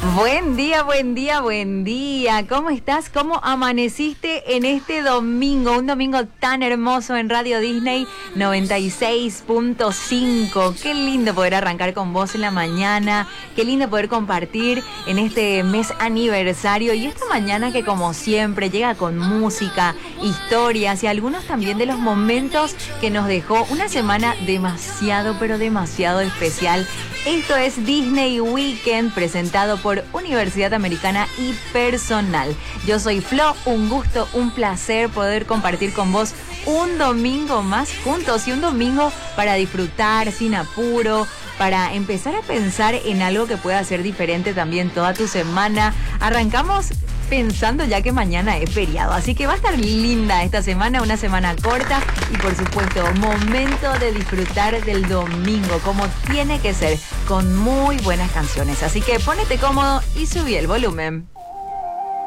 Buen día, buen día, buen día. ¿Cómo estás? ¿Cómo amaneciste en este domingo? Un domingo tan hermoso en Radio Disney 96.5. Qué lindo poder arrancar con vos en la mañana. Qué lindo poder compartir en este mes aniversario. Y esta mañana que como siempre llega con música, historias y algunos también de los momentos que nos dejó una semana demasiado, pero demasiado especial. Esto es Disney Weekend presentado por Universidad Americana y Personal. Yo soy Flo, un gusto, un placer poder compartir con vos un domingo más juntos y un domingo para disfrutar sin apuro, para empezar a pensar en algo que pueda ser diferente también toda tu semana. Arrancamos pensando ya que mañana es feriado, así que va a estar linda esta semana, una semana corta y por supuesto momento de disfrutar del domingo como tiene que ser, con muy buenas canciones, así que ponete cómodo y subí el volumen.